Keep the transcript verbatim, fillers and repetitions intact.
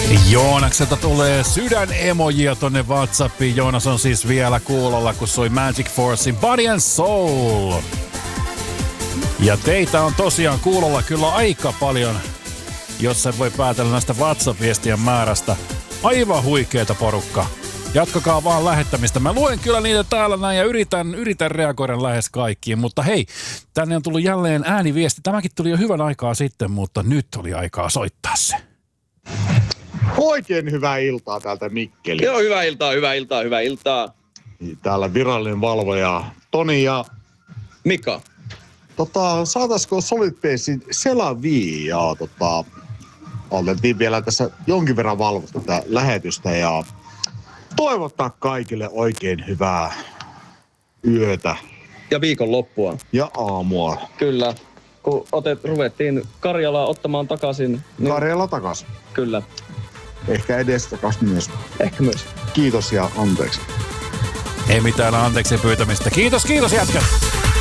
Joonakselta tulee sydänemojia tonne WhatsAppiin. Joonas on siis vielä kuulolla, kun soi Magic Forcein Body and Soul. Ja teitä on tosiaan kuulolla kyllä aika paljon, jos et voi päätellä näistä WhatsApp-viestien määrästä. Aivan huikeeta porukka. Jatkakaa vaan lähettämistä. Mä luen kyllä niitä täällä näin ja yritän, yritän reagoida lähes kaikkiin. Mutta hei, tänne on tullut jälleen ääniviesti. Tämäkin tuli jo hyvän aikaa sitten, mutta nyt oli aikaa soittaa se. Oikein hyvää iltaa täältä Mikkeli. Joo, hyvää iltaa, hyvää iltaa, hyvää iltaa. Täällä virallinen valvoja Toni ja Mika. Tota, saataisiko Solid Basin Selavi ja tota, oltiin vielä tässä jonkin verran valvosta tätä lähetystä ja toivottaa kaikille oikein hyvää yötä. Ja viikonloppua. Ja aamua. Kyllä. Kun otet, ruvettiin Karjalaa ottamaan takaisin. Niin... Karjala takas. Kyllä. Ehkä edes takas myös. Ehkä myös. Kiitos ja anteeksi. Ei mitään anteeksi pyytämistä. Kiitos, kiitos jätkät.